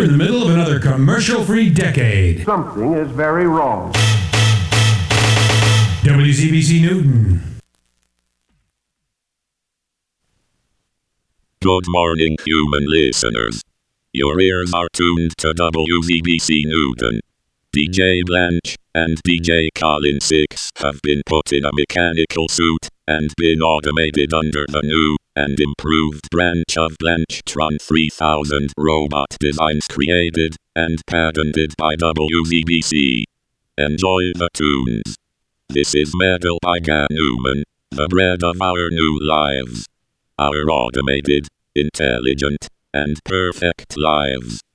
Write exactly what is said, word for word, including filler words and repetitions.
in the middle of another commercial-free decade. Something is very wrong. W C B C Newton. Good morning, human listeners. Your ears are tuned to W Z B C Newton. D J Blanche and D J Colin Six have been put in a mechanical suit and been automated under the new and improved branch of Blanchetron three thousand robot designs created and patented by W Z B C. Enjoy the tunes. This is Metal by Gan Newman, the bread of our new lives. Our automated, intelligent, and perfect lives.